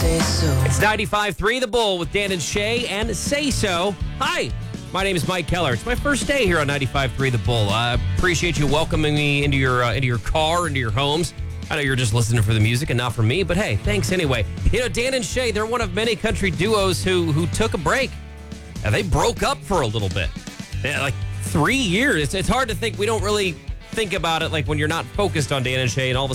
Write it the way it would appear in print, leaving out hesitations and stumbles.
It's 95.3 The Bull with Dan and Shay and Say So. Hi, my name is Mike Keller. It's my first day here on 95.3 The Bull. I appreciate you welcoming me into your car, into your homes. I know you're just listening for the music and not for me, but hey, thanks anyway. You know, Dan and Shay, they're one of many country duos who took a break. And they broke up for a little bit. Yeah, like 3 years. It's hard to think. We don't really think about it like when you're not focused on Dan and Shay and all of a